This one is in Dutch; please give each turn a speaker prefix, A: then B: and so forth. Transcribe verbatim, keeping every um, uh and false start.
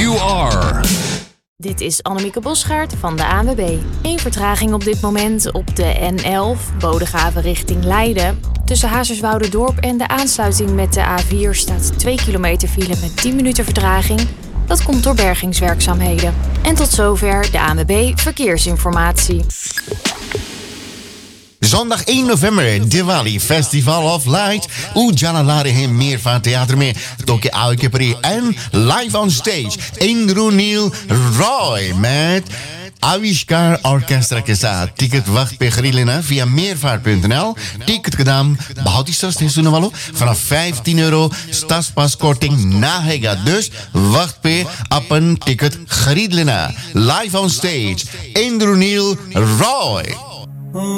A: you are.
B: Dit is Annemieke Bosgaard van de A N W B. Eén vertraging op dit moment op de N elf, Bodegraven richting Leiden. Tussen Hazerswoude-dorp en de aansluiting met de A vier staat twee kilometer file met tien minuten vertraging. Dat komt door bergingswerkzaamheden. En tot zover de A N W B Verkeersinformatie.
C: Zondag één november, Diwali Festival of Light. Ujala La रहे हैं मेरफा थिएटर में तो के आओ के परी and live on stage इंद्रुनील रॉय met Avishkar Orchestra के साथ. Ticket wacht पे खरीद लेना via meervaart punt n l. Ticket gedaan, behoud die stadsdiensten wel vanaf vijftien euro stadspaskorting nahega. Dus wacht पे अपन ticket खरीद लेना. Live on stage, Indrunil Roy.